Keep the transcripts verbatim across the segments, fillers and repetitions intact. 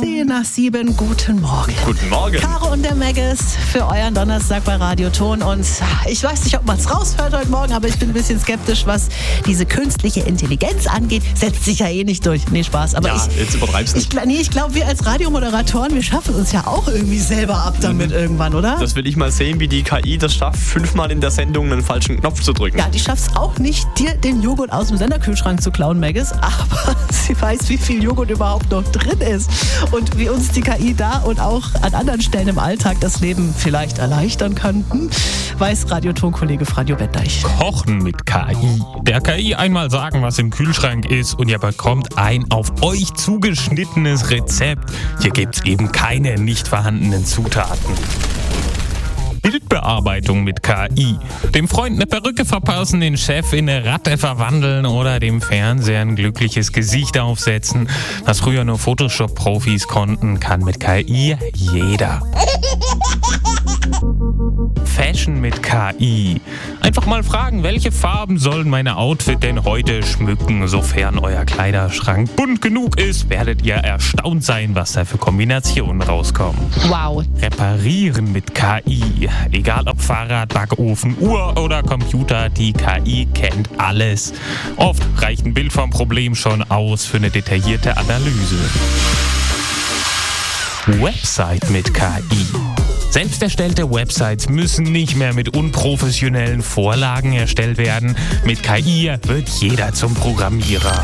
zehn nach sieben. Guten Morgen. Guten Morgen. Caro und der Megges für euren Donnerstag bei Radioton. Und ich weiß nicht, ob man es raushört heute Morgen, aber ich bin ein bisschen skeptisch, was diese künstliche Intelligenz angeht. Setzt sich ja eh nicht durch. Nee, Spaß. Aber ja, ich, jetzt übertreibst du. Ich, nee, ich glaube, wir als Radiomoderatoren, wir schaffen uns ja auch irgendwie selber ab damit mhm. irgendwann, oder? Das will ich mal sehen, wie die K I das schafft, fünfmal in der Sendung einen falschen Knopf zu drücken. Ja, die schafft es auch nicht, dir den Joghurt aus dem Senderkühlschrank zu klauen, Megges. Aber sie weiß, wie viel Joghurt überhaupt noch drin ist. Und wie uns die K I da und auch an anderen Stellen im Alltag das Leben vielleicht erleichtern könnten, weiß Radioton-Kollege Franjo Bettdeich. Kochen mit K I. Der K I einmal sagen, was im Kühlschrank ist und ihr bekommt ein auf euch zugeschnittenes Rezept. Hier gibt's eben keine nicht vorhandenen Zutaten. Bildbearbeitung mit K I. Dem Freund eine Perücke verpassen, den Chef in eine Ratte verwandeln oder dem Fernseher ein glückliches Gesicht aufsetzen. Was früher nur Photoshop-Profis konnten, kann mit K I jeder. Fashion mit K I. Einfach mal fragen, welche Farben sollen meine Outfit denn heute schmücken? Sofern euer Kleiderschrank bunt genug ist, werdet ihr erstaunt sein, was da für Kombinationen rauskommen. Wow. Reparieren mit K I. Egal ob Fahrrad, Backofen, Uhr oder Computer, die K I kennt alles. Oft reicht ein Bild vom Problem schon aus für eine detaillierte Analyse. Website mit K I. Selbst erstellte Websites müssen nicht mehr mit unprofessionellen Vorlagen erstellt werden. Mit K I wird jeder zum Programmierer.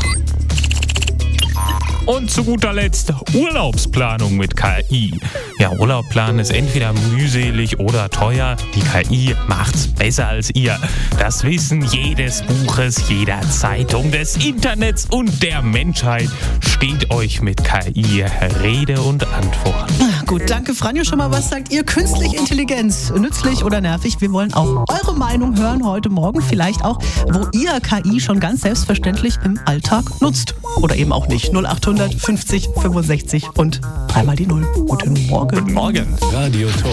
Und zu guter Letzt Urlaubsplanung mit K I. Ja, Urlaub planen ist entweder mühselig oder teuer. Die K I macht's besser als ihr. Das Wissen jedes Buches, jeder Zeitung, des Internets und der Menschheit steht euch mit K I Rede und Antwort. Gut, danke Franjo. Schon mal, was sagt ihr? Künstliche Intelligenz, nützlich oder nervig? Wir wollen auch eure Meinung hören heute Morgen. Vielleicht auch, wo ihr K I schon ganz selbstverständlich im Alltag nutzt. Oder eben auch nicht. null acht hundert fünfzig fünfundsechzig und dreimal die Null. Guten Morgen. Guten Morgen. Radioton.